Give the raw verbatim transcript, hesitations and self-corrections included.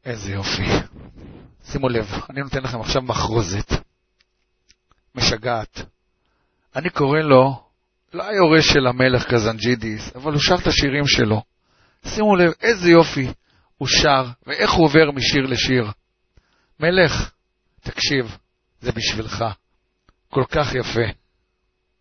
איזה יופי. שימו לב, אני נותן לכם עכשיו מחרוזת. משגעת. אני קורא לו, לא היורש של המלך קזנג'ידיס, אבל הוא שר את השירים שלו. שימו לב, איזה יופי הוא שר, ואיך הוא עובר משיר לשיר. מלך, תקשיב, זה בשבילך. כל כך יפה.